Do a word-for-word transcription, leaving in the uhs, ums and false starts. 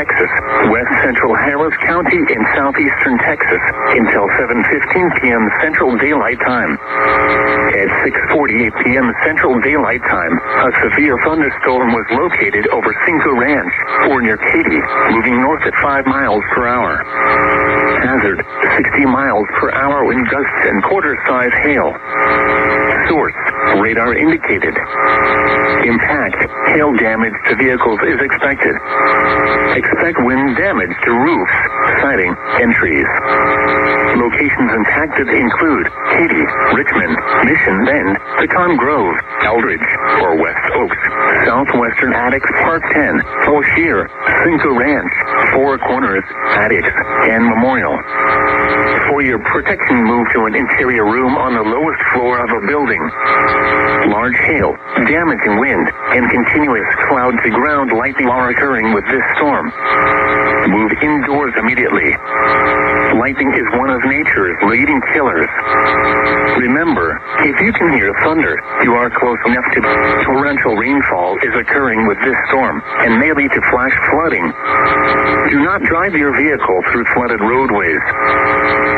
Texas, west central Harris County in southeastern Texas until seven fifteen p.m. Central Daylight Time. At six forty-eight p.m. Central Daylight Time, a severe thunderstorm was located over Cinco Ranch, or near Katy, moving north at five miles per hour. Hazard, sixty miles per hour wind gusts and quarter-size hail. Source, radar indicated. Impact, hail damage to vehicles is expected. Expect wind damage to roofs, siding, and trees. Locations impacted include Katy, Richmond, Mission Bend, Pecan Grove, Eldridge, or West Oaks, Southwestern Addicts Park ten, Fauquier, Cinco Ranch, Four Corners, Addicts, and Memorial. For your protection, move to an interior room on the lowest floor of a building. Large hail, damaging wind, and continuous cloud-to-ground lightning are occurring with this storm. Move indoors immediately. Lightning is one of nature's leading killers. Remember, if you can hear thunder, you are close enough to torrential rainfall is occurring with this storm and may lead to flash flooding. Do not drive your vehicle through flooded roadways.